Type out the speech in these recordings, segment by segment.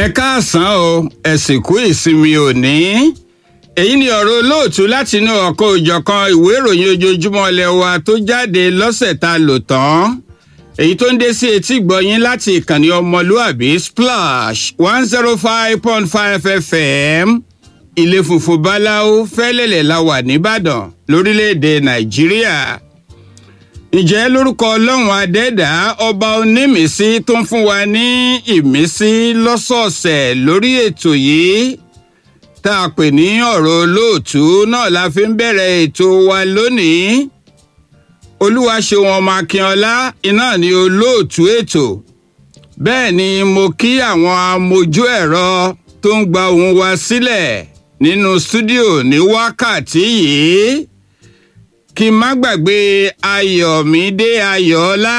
ẹ káàsán o ẹ sì kú ìsinmi òní. Èyí ni ọ̀rọ̀ olóòtú láti inú ọ̀kan òjọ̀kan ìwé ìròyìn ojoojúmọ́ ilé wa tó jáde lọ́sẹ̀ tá a lò tán. Èyí tó ń dé sí etí gbọ̀yìn láti ìkànnì ọmọlúàbí Splash 105.5 FM ilé funfun báláú fẹ́lẹ́lẹ̀ la wà nìbàdàn lórílẹ̀‐èdè Nàìjíríà. Ǹjẹ́ lórúkọ Ọlọ́run adẹ́dá ọba onímísí tó ń fún wa ní ìmísí lọ́sọ̀ọ̀sẹ̀ lórí ètò yìí tá a pè ní ọ̀rọ̀ olóòtú náà la fi ń bẹ̀rẹ̀ ètò wa lónìí. Olúwaṣeun ọmọ Akínọlá iná ni olóòtú ètò. Bẹ́ẹ̀ ni mo kí àwọn amójú ẹ̀rọ tó ń gba ohùn wa sílẹ̀ nínú stúdíò ní wákàtí yìí. Kí n má gbàgbé Ayọ̀mídé Ayọ̀ọ́lá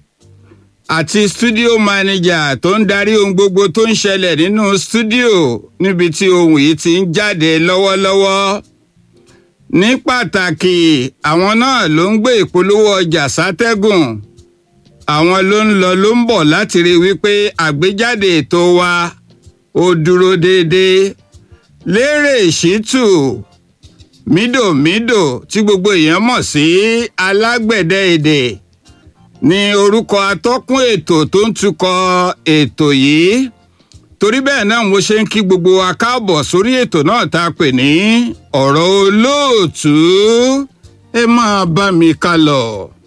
àti studio manager tó ń darí ohun gbogbo tó ń ṣẹlẹ̀ nínú studio níbi tí ohun yìí ti ń jáde lọ́wọ́lọ́wọ́. Ní pàtàkì àwọn náà ló ń gbé ìpolówó ọjà sátẹ́gùn. Àwọn ló ń lọ ló ń bọ̀ láti rí wípé àgbéjáde ètò wa ó dúró déédéé. Lérè Ṣítù Mídòmídò tí gbogbo èèyàn mọ̀ sí alágbẹ̀dẹ èdè ní orúkọ atọ́kùn ètò tó ń tukọ̀ ètò yìí. Torí bẹ́ẹ̀ náà mo ṣe ń kí gbogbo wa káàbọ̀ sórí ètò náà tá a pè ní ọ̀rọ̀ olóòtú. Ẹ máa bá mi ká lọ.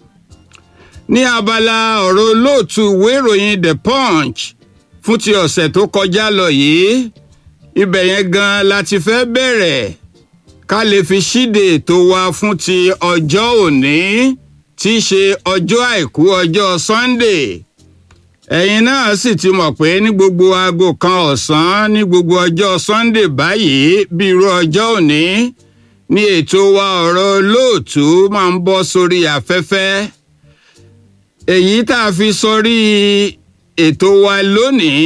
Ní abala ọ̀rọ̀ olóòtú ìwé ìròyìn The Punch fún ti ọ̀sẹ̀ tó kọjá lọ yìí, ibẹ̀ yẹn gan la ti fẹ́ bẹ̀rẹ̀ ká lè fi ṣíde ètò wa fún ti ọjọ́ òní tí í ṣe ọjọ́ àìkú ọjọ́ Sunday. Ẹ̀yin náà sì ti mọ̀ pé ní gbogbo aago kan ọ̀sán ní gbogbo ọjọ́ Sunday báyìí bí irú ọjọ́ òní ní ètò wa ọ̀rọ̀ olóòtú máa ń bọ́ sórí afẹ́fẹ́. Èyí tá a fi sórí ètò wa lónìí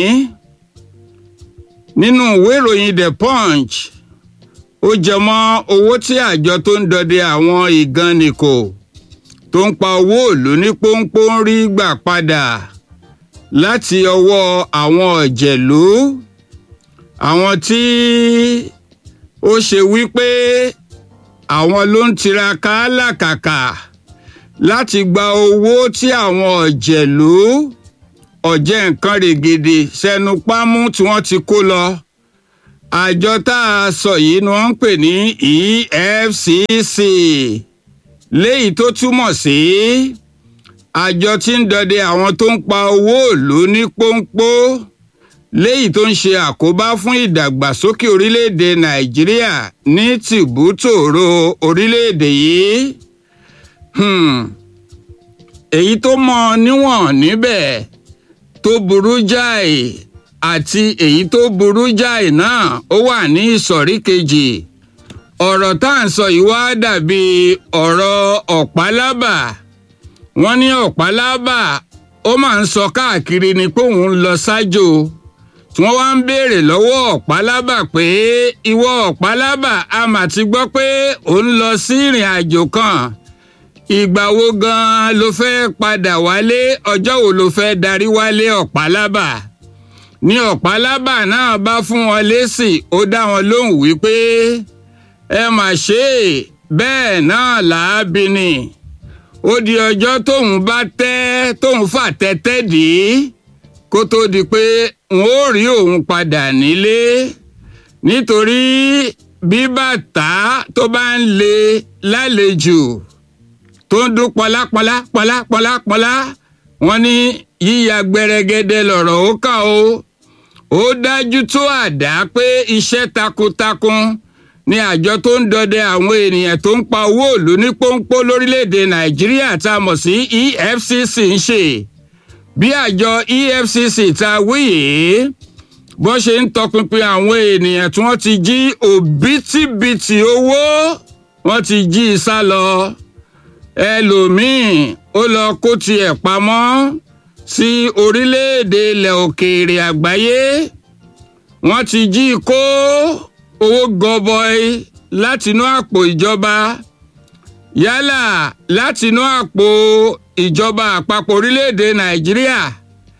nínú ìwé ìròyìn The Punch ó jẹ mọ́ owó tí àjọ tó ń dọdẹ àwọn ìgànnìkò tó ń pa owó ìlú ní pọ́npọ́n rí gbà padà láti ọwọ́ àwọn ọ̀jẹ̀lú. Àwọn tí ó ṣe wípé àwọn ló ń tiraka làkàkà láti gba owó tí àwọn ọ̀jẹ̀lú ọ̀jẹ̀ nǹkan règèdè sẹ́nu pámú tí wọ́n ti kó lọ. Àjọ tá a sọ yìí ni wọ́n ń pè ní EFCC, léyìí tó túmọ̀ sí àjọ tí ń dọdẹ àwọn tó ń pa owó ìlú ní pọ́npọ́, léyìí tó ń ṣe àkóbá fún ìdàgbàsókè orílẹ̀-èdè Nàìjíríà ní tìbútòrò orílẹ̀-èdè yìí. Èyí tó mọ níwọ̀n níbẹ̀ tó burú jáì àti èyí tó burú jáì náà ó wà ní ìsọ̀rí kejì. Ọ̀rọ̀ tá à ń sọ yìí wá dàbí ọ̀rọ̀ Ọ̀pálábà. Wọ́n ní Ọ̀pálábà ó máa ń sọ káàkiri ni pé òun ń lọ sájò. Tí wọ́n wá ń béèrè lọ́wọ́ Ọ̀pálábà pé ìwọ Ọ̀pálábà a mà ti gbọ́ pé ò ń lọ sí ìrìn àjò kan. Ìgbà wo gan-an ló fẹ́ padà wálé? Ọjọ́ wo ló fẹ́ darí wálé Ọ̀pálábà? Ní Ọ̀pálábà náà bá fún wọn lésì, ó dá wọn lóhùn wípé ẹ mà ṣe bẹ́ẹ̀ náà làábi ni. Ó di ọjọ́ tóun fà tẹ́tẹ́ dì í kó tó di pé wọn ó rí òun padà nílé. Nítorí bí bàtà tó bá ń le lálejò tó ń dún pọlápọlá pọlápọlá wọn ní yíya gbẹrẹgẹdẹ lọ̀rọ̀ ó kà ó. Ó dájú tó àdá pé iṣẹ́ takuntakun ni àjọ tó ń dọdẹ àwọn ènìyàn tó ń pa owó ìlú ní pọ́npọ́ lórílẹ̀‐èdè Nàìjíríà tá a mọ̀ sí EFCC ń ṣe. Bí àjọ EFCC tá a wí yìí bó ṣe ń tọpinpin àwọn ènìyàn tí wọ́n ti jí òbítíbitì owó wọ́n ti jí i sá lọ. Ẹlòmíì ó lọ kó tiẹ̀ pamọ́ sí orílẹ̀-èdè ilẹ̀ òkèèrè àgbáyé. Wọ́n ti jí kó owó gọbọi látinú àpò ìjọba, yálà látinú àpò ìjọba àpapọ̀ orílẹ̀-èdè Nàìjíríà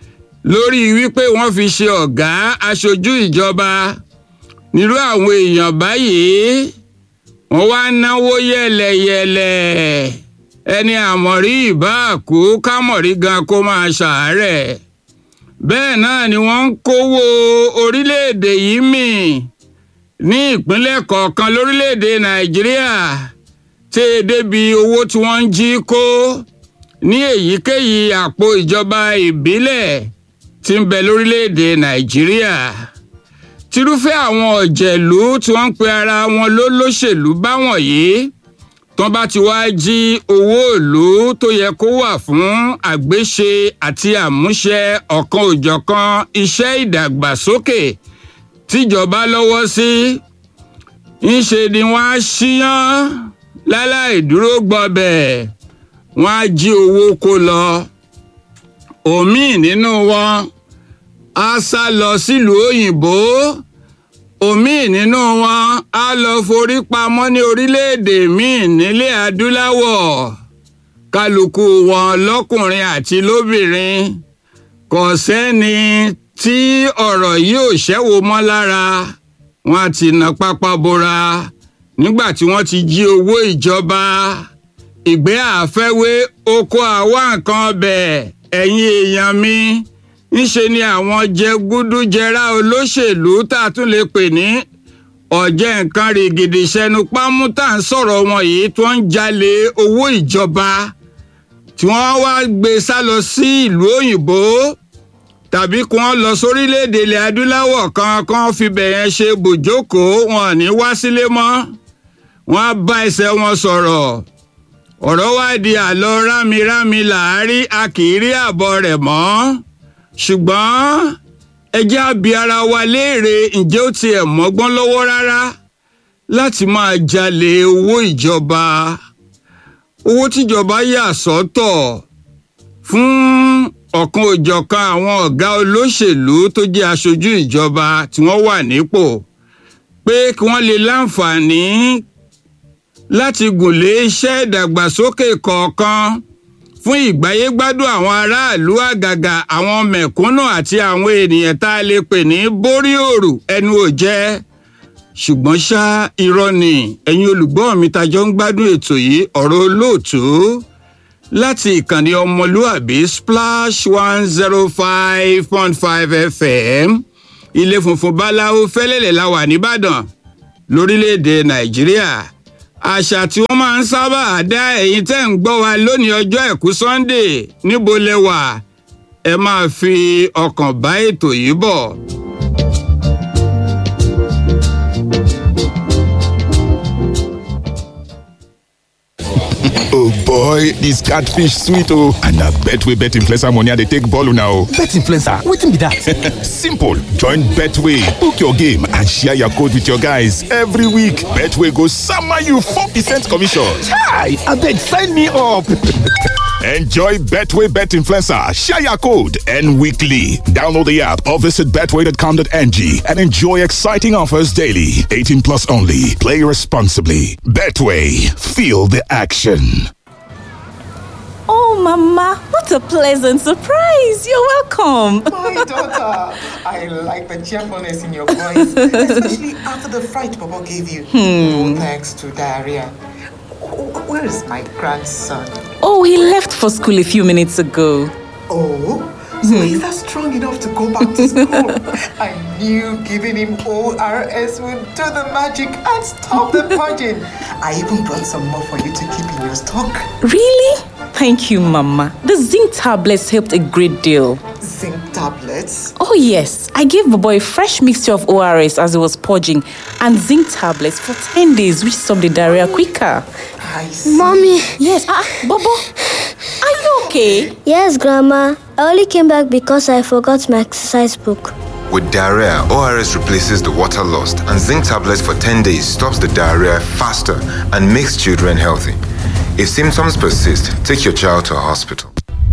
lórí wípé wọ́n fi ṣe ọ̀gá aṣojú ìjọba nírú àwọn èèyàn báyìí wọ́n wá náwó yẹ̀lẹ̀yẹ̀lẹ̀ ẹni àmọ̀rí ìbá kú kámọ̀rí gan kó máa ṣàárẹ̀ bẹ́ẹ̀ náà ni wọ́n ń kówó orílẹ̀-èdè yìí mì ní ìpínlẹ̀ kọ̀ọ̀kan lórílẹ̀-èdè Nàìjíríà tí débi owó tí wọ́n ń jí kó ní èyíkéyìí àpò ìjọba ìbílẹ̀ tí ń bẹ lórílẹ̀-èdè Nàìjíríà tírúfẹ́ àwọn ọ̀jẹ̀lú tí wọ́n ń pe ara wọn lólóṣèlú báwọn yìí tán bá ti wá jí owó ìlú tó yẹ kó wà fún àgbéṣe àti àmúṣe ọ̀kan òjọ̀kan iṣẹ́ ìdàgbàsókè tíjọba lọ́wọ́ sí ńṣe ni wọ́n á ṣíyán láláì dúró gbọbẹ̀ wọ́n á jí owó kó lọ òmíì nínú wọn á sá lọ sílùú òyìnbó òmíì nínú wọn á lọ forí pamọ́ ní orílẹ̀-èdè míì nílẹ̀ adúláwọ̀ kálukú wọn lọ́kùnrin àti lóbìnrin kò sẹ́ni tí ọ̀rọ̀ yìí ò ṣẹ́wó mọ́ lára wọn á ti nà pápá bora nígbà tí wọ́n ti jí owó ìjọba ìgbé àfẹ́wé oko àwa nǹkan ọbẹ̀ ẹ̀yin èèyàn mi ńṣe ni àwọn jẹgúdújẹrá olóṣèlú tá a tún lè pè ní ọ̀jẹ̀ nǹkan rìgìdì sẹ́nu pámú tá à ń sọ̀rọ̀ wọn yìí tí wọ́n ń jalè owó ìjọba tí wọ́n wá gbé sá lọ sí ìlú òyìnbó tàbí kí wọ́n lọ sórílẹ̀-èdè ilẹ̀ adúláwọ̀ kan fi bẹ̀yẹn ṣe bùjókòó wọn ní wá sílé mọ́ wọ́n á bá ẹsẹ̀ wọn sọ̀rọ̀ ọ̀rọ̀ wá di àlọ́ rámirámi làárí a kì í rí àbọ̀ rẹ̀ mọ́ ṣùgbọ́n ẹ jẹ́ á bi ara wa léèrè ǹjẹ́ ó tiẹ̀ mọ́gbọ́n lọ́wọ́ rárá láti máa jalè owó ìjọba owó tíjọba yà sọ́tọ̀ fún ọ̀kan òjọ̀kan àwọn ọ̀gá olóṣèlú tó jẹ́ aṣojú ìjọba tí wọ́n wà nípò pé kí wọ́n lè láǹfààní láti gùnlé iṣẹ́ ìdàgbàsókè kọ̀ọ̀kan fún ìgbáyégbádùn àwọn aráàlú àgàgà àwọn mẹ̀kúnnù àti àwọn ènìyàn tá a lè pè ní borí òrù ẹnu ò jẹ́ ṣùgbọ́n ṣá irọ́ ni ẹ̀yin olùgbọ́ mi tajọ ń gbádùn ètò yìí ọ̀rọ̀ olóòtú láti ìkànnì ọmọlúàbí Splash 105.5 FM ilé funfun báláwo fẹ́lẹ́lẹ̀ la wà nìbàdàn lórílẹ̀‐èdè Nàìjíríà àṣà tí wọ́n máa ń sábà dá ẹ̀yin tẹ́ ń gbọ́ wa lónìí ọjọ́ àìkú Sunday níbo lẹ wà ẹ máa fi ọkàn bá ètò yìí bọ̀. Oh boy, this catfish sweet oh. And I bet we bet influencer money they take ball now. Bet influencer, wetin be that? Simple. Join Betway. Book your game and share your code with your guys every week. Betway goes summer you 4% commission. Hi, abeg sign me up. Enjoy Betway Bet Influencer. Share your code and weekly. Download the app or visit betway.com.ng and enjoy exciting offers daily. 18 plus only. Play responsibly. Betway. Feel the action. Oh, Mama, what a pleasant surprise. You're welcome. My daughter, I like the cheerfulness in your voice, especially after the fright Papa gave you. No thanks to diarrhea. Where is my grandson? Oh, he left for school a few minutes ago. Oh, so he's not strong enough to go back to school. I knew giving him ORS would do the magic and stop the purging. I even brought some more for you to keep in your stock. Really? Thank you, Mama. The zinc tablets helped a great deal. Zinc tablets? Oh, yes. I gave Bobo a fresh mixture of ORS as he was purging and zinc tablets for 10 days, which stopped the diarrhea quicker. I see. Mommy. Yes. Bobo, are you okay? Yes, Grandma. I only came back because I forgot my exercise book. With diarrhea, ORS replaces the water lost, and zinc tablets for 10 days stops the diarrhea faster and makes children healthy. If symptoms persist, take your child to a hospital.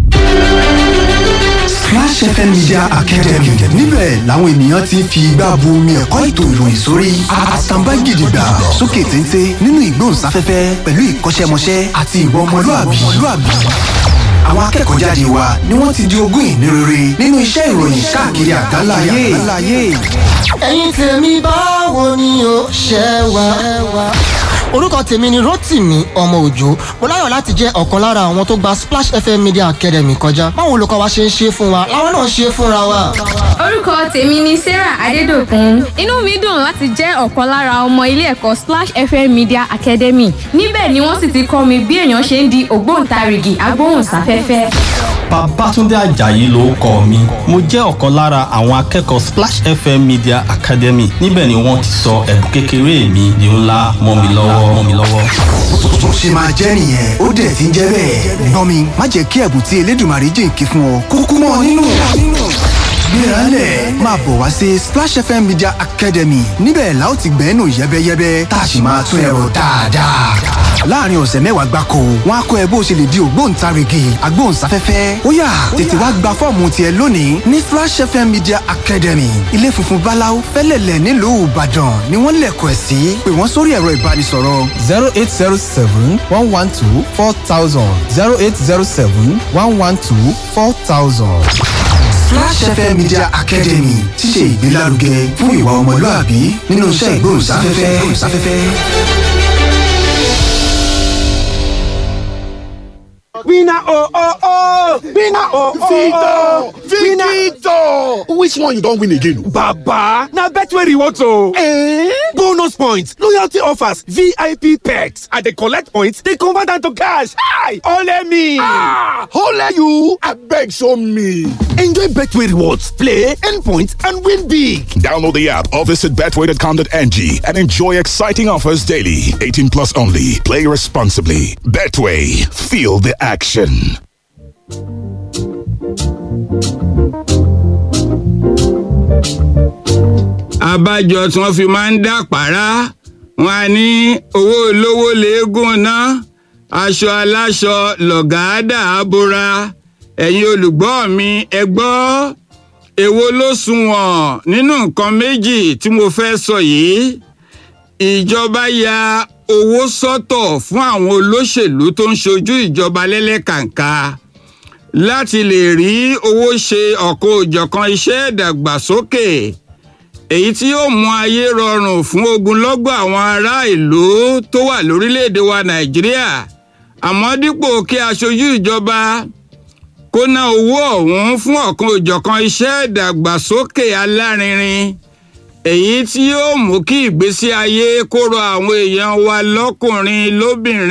Splash FM Media Academy níbẹ̀ làwọn ènìyàn ti fi igbá bu omi ẹ̀kọ́ ètò ìròyìn sórí àtàǹbá gidigba sókè téńté nínú ìgbóhùnsáfẹ́fẹ́ pẹ̀lú ìkọ́ṣẹ́mọṣẹ́ àti ìwà ọmọlúàbí. àwọn akẹ́kọ̀ọ́ jáde wa ni wọ́n ti di ogún ìní rere nínú iṣẹ́ ìròyìn káàkiri àgbáláyé. ẹ̀yin tèmi báwo ni o ṣe wà. orúkọ tèmi ni Rótìmí ọmọ Òjó mo láyọ̀ láti jẹ́ ọ̀kan lára àwọn tó gba Splash FM Media Academy kọjá báwo olùkọ́ wa ṣe ń ṣe fún wa láwọn náà ṣe fúnra wa. orúkọ tèmi ni Sarah Adédòkun inú mi dùn láti jẹ́ ọ̀kan lára ọmọ ilé ẹ̀kọ́ Splash FM Media Academy níbẹ̀ ni wọ́n sì ti kọ́ mi bí èèyàn ṣe ń di ògbóǹtarìgì agbóhùnsáfẹ́fẹ́. Babátúndé Àjàyí lórúkọ mi mo jẹ́ ọ̀kan lára àwọn akẹ́kọ̀ọ́ Splash FM Media Academy níbẹ̀ ni wọ́n ti sọ ẹ̀bùn kékeré mi di ńlá mọ́ mi lọ́wọ́. bó ṣe máa jẹ́ nìyẹn ó dẹ̀ ti ń jẹ́ bẹ́ẹ̀. gbọ́n mi má jẹ́ kí ẹ̀bùn tí Elédùmarè jìnkí fún ọ kúkú mọ́ ọ nínú. gbéralẹ̀ máa bọ̀ wá sí Splash FM Media Academy níbẹ̀ la ó ti gbẹ́nu yẹ́bẹ́yẹ́bẹ́ tá a sì máa tún ẹ̀rọ dáadáa. láàrin ọ̀sẹ̀ mẹ́wàá gbáko wọn á kọ́ ẹ bó ṣe lè di ògbóǹtarìgì agbóhùnsáfẹ́fẹ́. ó yá tètè wá gba fọ́ọ̀mù tiẹ̀ lónìí ní Splash FM Media Academy ilé funfun báláú fẹ́lẹ̀lẹ̀ nílùú Ìbàdàn ni wọ́n lẹ̀kọ̀ ẹ̀ sí pé wọ́n sórí ẹ̀rọ ìbánisọ̀rọ̀ 0807 112 4000 0807 112 4000. Splash FM Media Academy ti ṣe ìgbélárugẹ fún ìwà ọmọlúàbí nínú iṣẹ́ ìgbóhùnsáfẹ́fẹ́. Winner Winner Victor! Which one you don win again? Baba, na Betway rewards o. Bonus points, loyalty offers, VIP perks. I dey collect points, dey convert am to cash. Hi! Ole me! Ole you! Abeg show me. Enjoy Betway rewards, play, earn points, and win big. Download the app or visit betway.com.ng and enjoy exciting offers daily. 18 plus only. Play responsibly. Betway. Feel the action. Abájọ tí wọ́n fi máa ń dá pàrá wọn á ní owó olówó léegun ná aṣọ aláṣọ lọ̀gàádà àbúra ẹ̀yin olùgbọ́ mi ẹ gbọ́ èwo ló sunwọ̀n nínú nǹkan méjì tí mo fẹ́ sọ yìí. Ìjọba ya owó sọ́tọ̀ fún àwọn olóṣèlú tó ń ṣojú ìjọba lẹ́lẹ́kàǹkà láti lè rí owó ṣe ọ̀kan òjọ̀kan iṣẹ́ ìdàgbàsókè èyí tí yóò mú ayé rọrùn fún ogunlọ́gọ̀ àwọn ará ìlú tó wà lórílẹ̀‐èdè wa Nàìjíríà. Àmọ́ dípò kí aṣojú ìjọba kó ná owó ọ̀hún fún ọ̀kan òjọ̀kan iṣẹ́ ìdàgbàsókè alárinrin èyí tí yóò mú kí ìgbésí ayé kó rọ àwọn èèyàn wa lọ́kùnrin lóbìnrin